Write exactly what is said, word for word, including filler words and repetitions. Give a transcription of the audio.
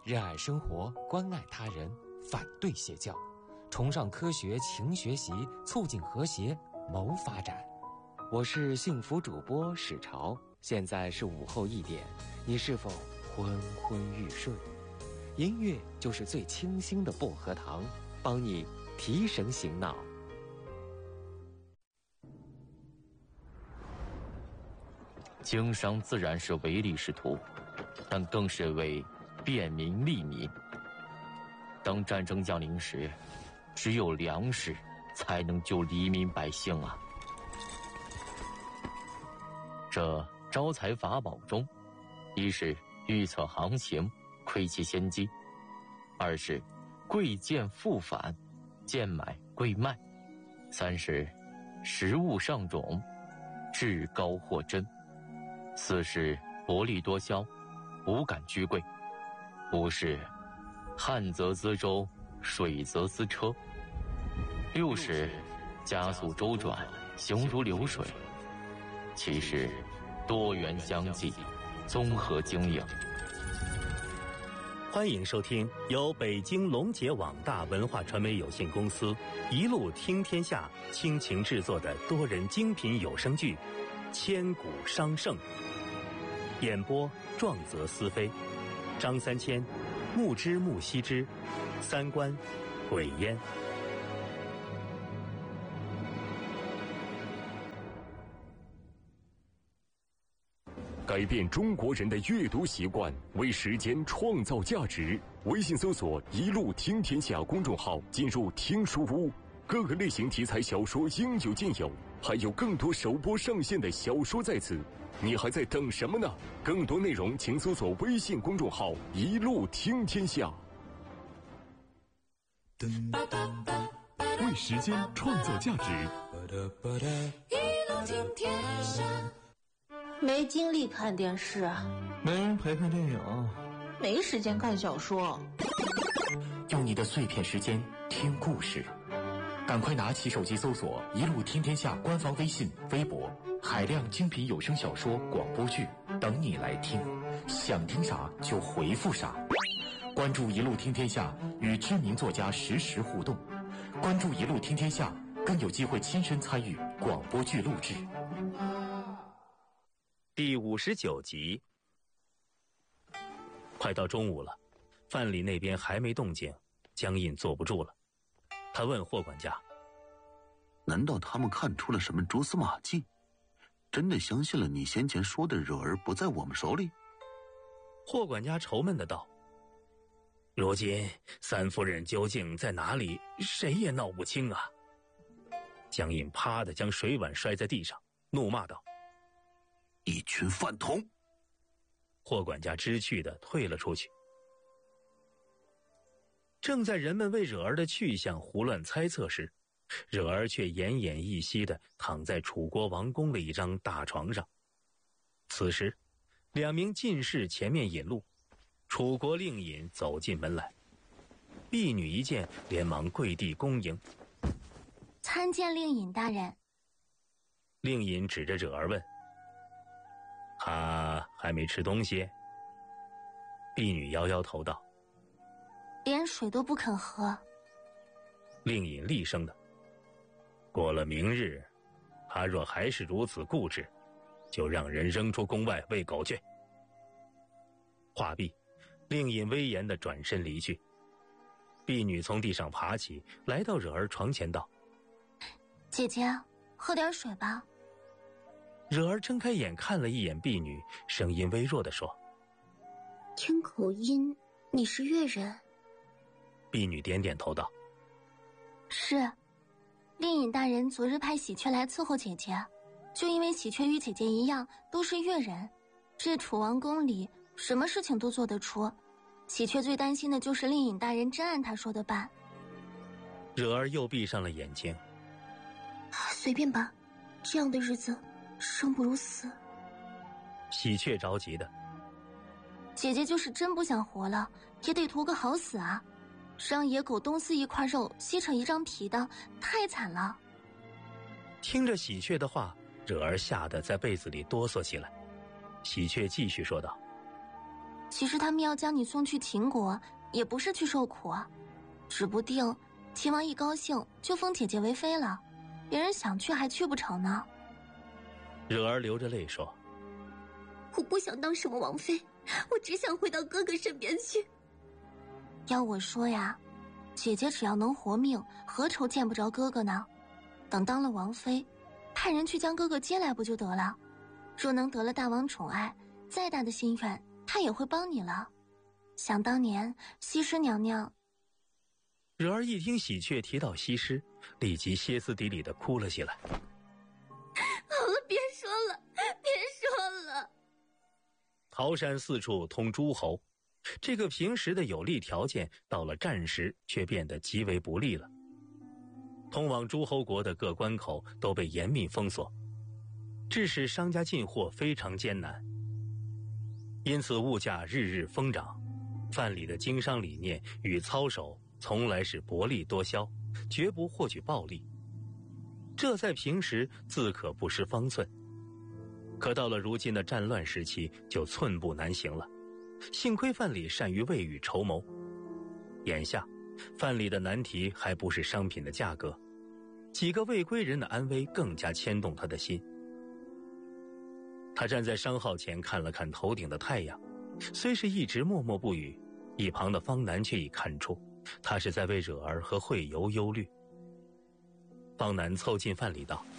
热爱生活，关爱他人，反对邪教，崇尚科学，勤学习，促进和谐，谋发展。我是幸福主播史潮，现在是午后一点，你是否昏昏欲睡？音乐就是最清新的薄荷糖，帮你提神醒脑。 经商自然是唯利是图，但更是为便民利民。当战争降临时，只有粮食才能救黎民百姓啊！这招财法宝中，一是预测行情，窥其先机；二是贵贱复返，贱买贵卖；三是食物上种，至高货真；四是薄利多销，无感居贵；五是旱则资舟，水则资车；六是加速周转，行如流水；七是多元相济，综合经营。 欢迎收听由北京龙杰网大文化传媒有限公司一路听天下倾情制作的多人精品有声剧《千古商圣》，演播壮则思飞，张三千、木之木西之、三观、鬼烟。 改变中国人的阅读习惯，为时间创造价值。微信搜索“一路听天下”公众号，进入听书屋，各个类型题材小说应有尽有，还有更多首播上线的小说在此。你还在等什么呢？更多内容请搜索微信公众号“一路听天下”。为时间创造价值， 一路听天下。 没精力看电视， 没人陪看电影， 没时间看小说。 用你的碎片时间听故事，赶快拿起手机搜索一路听天下官方微信微博，海量精品有声小说广播剧等你来听，想听啥就回复啥。关注一路听天下，与知名作家实时互动，关注一路听天下更有机会亲身参与广播剧录制。 第五十九集。快到中午了，范蠡那边还没动静，江印坐不住了。他问霍管家： 难道他们看出了什么蛛丝马迹？真的相信了你先前说的惹儿不在我们手里？ 霍管家愁闷的道：如今三夫人究竟在哪里，谁也闹不清啊。江印啪的将水碗摔在地上，怒骂道： 一群饭桶！ 霍管家知趣地退了出去。正在人们为惹儿的去向胡乱猜测时，惹儿却奄奄一息地躺在楚国王宫的一张大床上。此时两名进士前面引路，楚国令尹走进门来，婢女一见连忙跪地恭迎： 参见令尹大人。 令尹指着惹儿问：他还没吃东西？婢女摇摇头道： 连水都不肯喝。 令尹厉声的：过了明日，他若还是如此固执，就让人扔出宫外喂狗去。话毕，令尹威严地转身离去。婢女从地上爬起，来到惹儿床前道： 姐姐，喝点水吧。 惹儿睁开眼看了一眼婢女，声音微弱地说： 听口音，你是越人？ 婢女点点头道： 是。令尹大人昨日派喜鹊来伺候姐姐，就因为喜鹊与姐姐一样都是越人，这楚王宫里什么事情都做得出，喜鹊最担心的就是令尹大人真按他说的办。 惹儿又闭上了眼睛。 随便吧，这样的日子生不如死。 喜鹊着急的： 姐姐就是真不想活了，也得图个好死啊，让野狗东撕一块肉，西扯一张皮的，太惨了。 听着喜鹊的话，惹儿吓得在被子里哆嗦起来。喜鹊继续说道： 其实他们要将你送去秦国，也不是去受苦啊，指不定秦王一高兴就封姐姐为妃了，别人想去还去不成呢。 惹儿流着泪说：“ 我不想当什么王妃，我只想回到哥哥身边去。” 要我说呀，姐姐只要能活命，何愁见不着哥哥呢？等当了王妃，派人去将哥哥接来不就得了？若能得了大王宠爱，再大的心愿他也会帮你了。想当年西施娘娘…… 惹儿一听喜鹊提到西施，立即歇斯底里地哭了起来。 好了，别说了，别说了。 桃山四处通诸侯，这个平时的有利条件，到了战时却变得极为不利了。通往诸侯国的各关口都被严密封锁，致使商家进货非常艰难。因此物价日日疯涨，范蠡的经商理念与操守从来是薄利多销，绝不获取暴利。这在平时自可不失方寸，可到了如今的战乱时期，就寸步难行了。幸亏范蠡善于未雨绸缪。眼下范蠡的难题还不是商品的价格，几个未归人的安危更加牵动他的心。他站在商号前看了看头顶的太阳，虽是一直默默不语，一旁的方南却已看出他是在为惹儿和惠由忧虑。方南凑近范蠡道：“